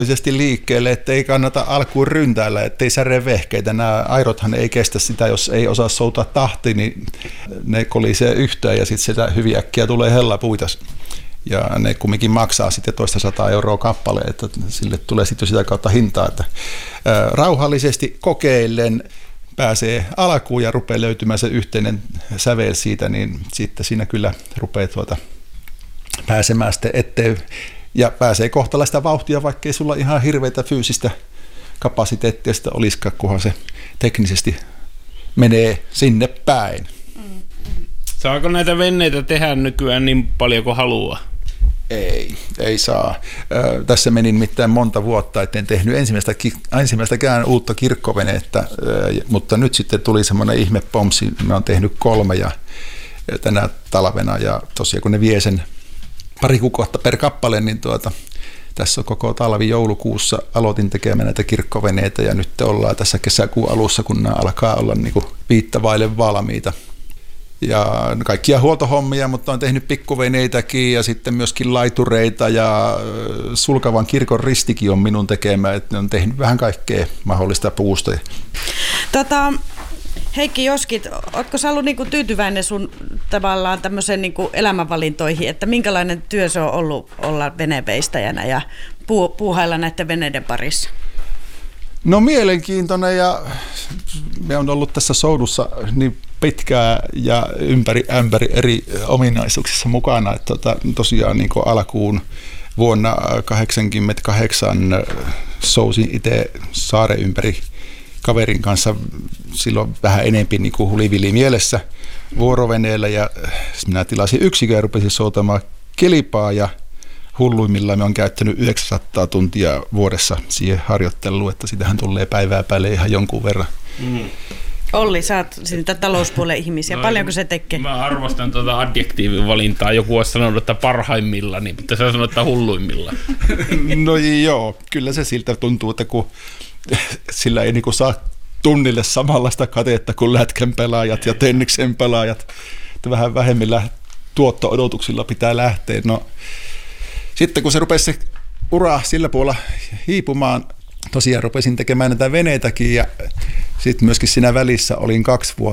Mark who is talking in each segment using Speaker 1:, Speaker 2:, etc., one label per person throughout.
Speaker 1: liikkeelle, ettei kannata alkuun ryntäillä, ettei säree vehkeitä. Nämä airothan ei kestä sitä, jos ei osaa soutaa tahti, niin ne kolisee yhteen ja sitten sitä hyvin äkkiä tulee hellapuita. Ja ne kumminkin maksaa sitten toista 100 € kappale, että sille tulee sitten sitä kautta hintaa. Että rauhallisesti kokeillen pääsee alkuun ja rupeaa löytymään se yhteinen sävel siitä, niin sitten siinä kyllä rupeaa pääsemään sitten eteen. Ja pääsee kohtalaista vauhtia, vaikkei sulla ihan hirveitä fyysistä kapasiteettia sitä olisikaan, kunhan se teknisesti menee sinne päin.
Speaker 2: Saako näitä veneitä tehdä nykyään niin paljon kuin haluaa?
Speaker 1: Ei saa. Tässä meni nimittäin monta vuotta, etten tehnyt ensimmäistäkään uutta kirkkoveneettä, mutta nyt sitten tuli semmoinen ihme pomsi. Mä oon tehnyt 3 ja tänä talvena, ja tosiaan kun ne vie sen pari kuukautta per kappale, niin tässä on koko talvi joulukuussa aloitin tekemään näitä kirkkoveneitä, ja nyt ollaan tässä kesäkuun alussa, kun nämä alkaa olla niin kuin viittavaille valmiita. Ja kaikkia huoltohommia, mutta on tehnyt pikkuveneitäkin ja sitten myöskin laitureita, ja sulkavan kirkon ristikin on minun tekemä, että on tehnyt vähän kaikkea mahdollista puusta.
Speaker 3: Heikki Joskit, ootko sä ollut niinku tyytyväinen sun tavallaan tämmöiseen niinku elämänvalintoihin, että minkälainen työ se on ollut olla veneveistäjänä ja puuhailla näiden veneiden parissa?
Speaker 1: No mielenkiintoinen, ja me on ollut tässä soudussa niin pitkään ja ympäri eri ominaisuuksissa mukana, että tosiaan niin kuin alkuun vuonna 1988 sousin itse saaren ympäri kaverin kanssa silloin vähän enempi niin kuin hulivili mielessä vuoroveneellä, ja minä tilasin yksikön ja rupesin soutamaan kilpaa, ja hulluimmillaan me on käyttänyt 900 tuntia vuodessa siihen harjoitteluun, että sitähän tulee päivää päälle ihan jonkun verran.
Speaker 3: Olli, sä oot siitä talouspuolen ihmisiä. Paljonko se tekee?
Speaker 2: Mä arvostan tuota adjektiivin valintaa. Joku olisi sanonut, että parhaimmilla, niin mutta sä sanoit, että hulluimmilla.
Speaker 1: No joo, kyllä se siltä tuntuu, että kun sillä ei niinku saa tunnille samanlaista katetta kuin lätkän pelaajat ja tenniksen pelaajat, että vähän vähemmillä tuotto-odotuksilla pitää lähteä. No, sitten kun se rupesi se ura sillä puolella hiipumaan, tosiaan rupesin tekemään näitä veneitäkin, ja sitten myöskin siinä välissä olin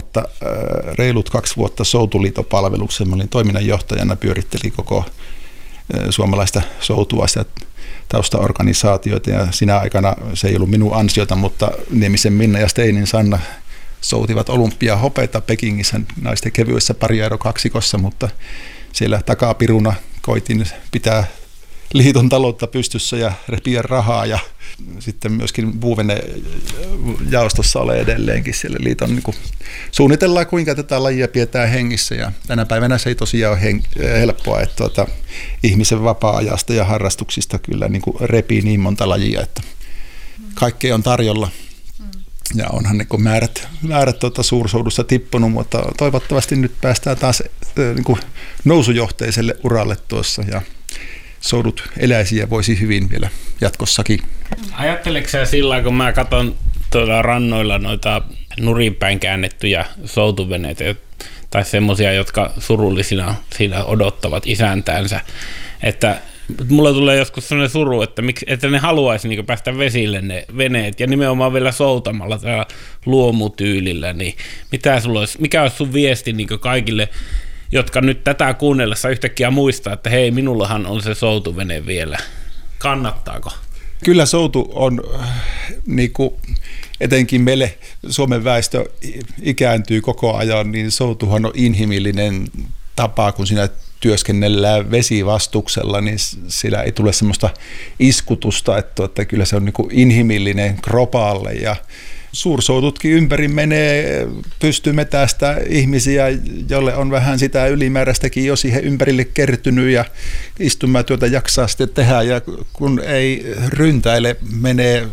Speaker 1: reilut 2 vuotta Soutuliitopalveluksessa. Mä olin toiminnanjohtajana, pyörittelin koko suomalaista soutua ja taustaorganisaatioita, ja sinä aikana se ei ollut minun ansiota, mutta Niemisen Minna ja Steinin Sanna soutivat olympiahopeita Pekingissä naisten kevyessä pariaerokaksikossa, mutta siellä takapiruna koitin pitää liiton taloutta pystyssä ja repiä rahaa, ja sitten myöskin puuvene-jaostossa ole edelleenkin siellä liiton niin suunnitellaan, kuinka tätä lajia pidetään hengissä, ja tänä päivänä se ei tosiaan ole helppoa, että ihmisen vapaa-ajasta ja harrastuksista kyllä niin repii niin monta lajia, että kaikkea on tarjolla. Ja onhan niin määrät suursoudussa tippunut, mutta toivottavasti nyt päästään taas niin nousujohteiselle uralle tuossa, ja soudut eläisiä voisi hyvin vielä jatkossakin.
Speaker 2: Ajatteleksä sä sillä, kun mä katson tuolla rannoilla noita nurinpäin käännettyjä soutuveneitä, tai semmoisia, jotka surullisina siinä odottavat isäntäänsä, että mulla tulee joskus sellainen suru, että ne haluaisi niin päästä vesille ne veneet, ja nimenomaan vielä soutamalla tällä luomutyylillä, niin mikä olisi sun viesti niin kaikille, jotka nyt tätä kuunnellessa yhtäkkiä muistaa, että hei, minullahan on se soutuvene vielä. Kannattaako?
Speaker 1: Kyllä soutu on, niin kuin etenkin meille Suomen väestö ikääntyy koko ajan, niin soutuhan on inhimillinen tapa, kun siinä työskennellään vesivastuksella, niin sillä ei tule semmoista iskutusta, että kyllä se on niin kuin inhimillinen kropaalle, ja suursoututkin ympäri menee, pystyy metästä ihmisiä, jolle on vähän sitä ylimääräistäkin jo siihen ympärille kertynyt, ja istumatyötä jaksaa sitten tehdä, ja kun ei ryntäile, menee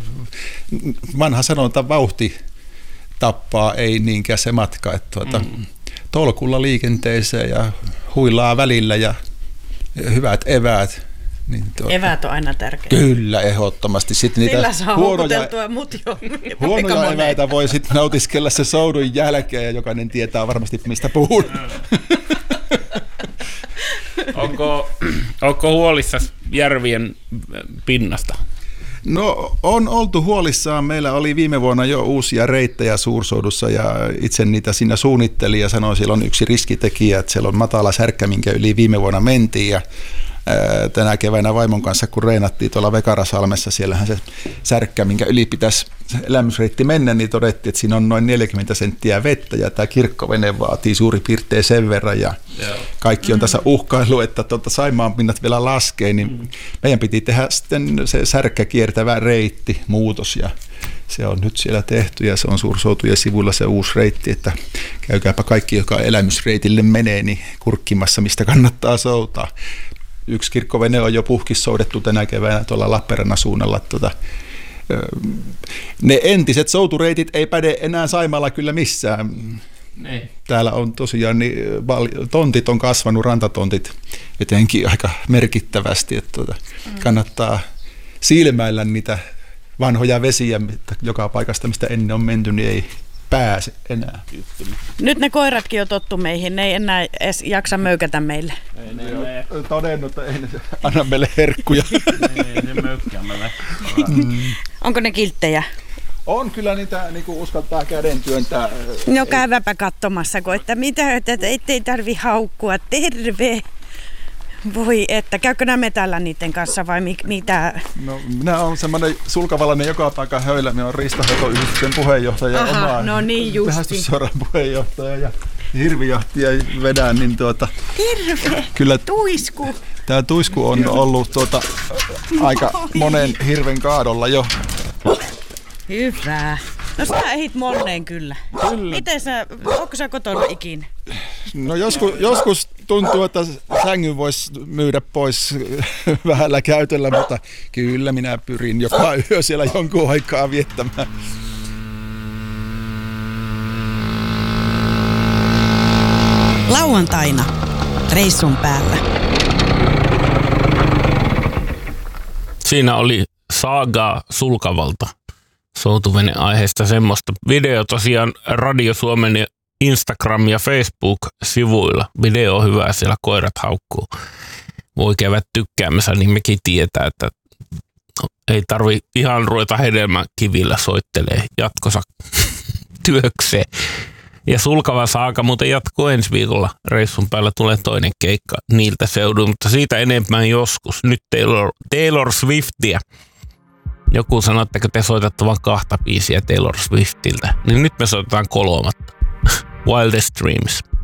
Speaker 1: vanha sanonta, vauhti tappaa, ei niinkään se matka, että tolkulla liikenteeseen ja huilaa välillä ja hyvät eväät. Niin
Speaker 3: eväät on aina tärkeää.
Speaker 1: Kyllä, ehdottomasti. Sitten niitä huonoja eväitä voi sitten nautiskella se soudun jälkeen, ja jokainen tietää varmasti, mistä puhun.
Speaker 2: Onko huolissasi järvien pinnasta?
Speaker 1: No on oltu huolissaan. Meillä oli viime vuonna jo uusia reittejä Suursoudussa ja itse niitä siinä suunnittelin ja sanoin, että siellä on yksi riskitekijä, että siellä on matala särkkä, minkä yli viime vuonna mentiin ja tänä keväänä vaimon kanssa, kun reenattiin tuolla Vekarasalmessa, siellähän se särkkä, minkä yli pitäisi elämysreitti mennä, niin todettiin, että siinä on noin 40 senttiä vettä ja tämä kirkkovene vaatii suurin piirtein sen verran ja kaikki on tässä uhkailu, että Saimaan pinnat vielä laskee, niin meidän piti tehdä sitten se särkkä kiertävä reitti, muutos ja se on nyt siellä tehty ja se on Suursoutujen sivuilla se uusi reitti, että käykääpä kaikki, joka elämysreitille menee, niin kurkkimassa, mistä kannattaa soutaa. Yksi kirkkovene on jo puhkissoudettu tänä keväänä tuolla Lappeenrannan suunnalla. Ne entiset soutureitit ei päde enää Saimaalla kyllä missään.
Speaker 2: Ne.
Speaker 1: Täällä on tosiaan, niin, tontit on kasvanut, rantatontit jotenkin aika merkittävästi. Että kannattaa silmäillä niitä vanhoja vesiä, joka paikasta, mistä ennen on menty, niin ei pääse enää.
Speaker 3: Nyt ne koiratkin on tottu meihin, ne ei enää edes jaksa möykätä meille.
Speaker 2: Ei ne
Speaker 1: todennut, että ei ne anna meille herkkuja.
Speaker 2: Ei ne möykkää meille.
Speaker 3: Onko ne kilttejä?
Speaker 1: On kyllä niitä, niin kuin uskaltaa käden työntää.
Speaker 3: No käyväpä katsomassa, että mitä, että ei tarvi haukkua. Terve! Voi, että käykö nämä metällä niiden kanssa vai mitä?
Speaker 1: No, minä olen semmoinen sulkavalainen joka paikan höylä. Minä olen riistanhoitoyhdistyksen puheenjohtaja ja oma
Speaker 3: no niin justi.
Speaker 1: metsästysseuran puheenjohtaja ja hirvijahtia vedän. Niin
Speaker 3: Terve!
Speaker 1: Kyllä
Speaker 3: Tuisku!
Speaker 1: tämä tuisku on ollut aika monen hirven kaadolla jo.
Speaker 3: Hyvä. No sä ehdit moneen kyllä. Miten onko sä kotona ikinä?
Speaker 1: No joskus tuntuu, että sängyn voisi myydä pois vähällä käytöllä, mutta kyllä minä pyrin joka yö siellä jonkun aikaa viettämään.
Speaker 3: Lauantaina reissun päällä.
Speaker 2: Siinä oli saagaa Sulkavalta soutuvene aiheesta semmoista. Video tosiaan Radio Suomen Instagram- ja Facebook-sivuilla. Video on hyvä, siellä koirat haukkuu. Voi käydä tykkäämässä, niin mekin tietää, että ei tarvi ihan ruveta hedelmäkivillä soittelee jatkossa työkseen. Ja Sulkava saaga muuten jatkuu ensi viikolla. Reissun päällä tulee toinen keikka niiltä seuduilta, mutta siitä enemmän joskus. Nyt Taylor Swiftia. Joku sanoi, että te soitatte vain 2 biisiä Taylor Swiftiltä, niin nyt me soitetaan 3. Wildest Dreams.